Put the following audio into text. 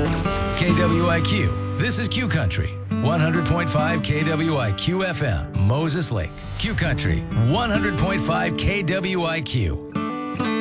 KWIQ. This is Q Country. 100.5 KWIQ FM, Moses Lake. Q Country. 100.5 KWIQ.